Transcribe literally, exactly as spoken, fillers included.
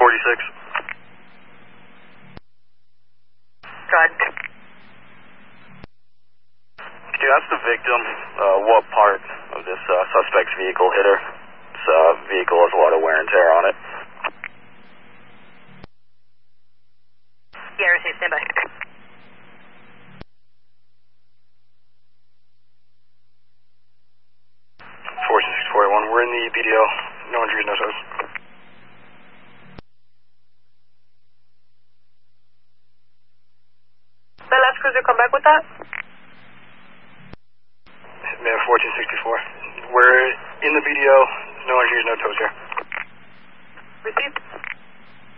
forty-six. Go ahead. Can you ask the victim uh, what part of this uh, suspect's vehicle hit her? This uh, vehicle has a lot of wear and tear on it. Yeah, receive, stand by. four six four one, we're in the B D O. No injuries, no toes. The last cruiser come back with that? Man, fourteen sixty-four. We're in the B D O. No injuries, no toes here. Received.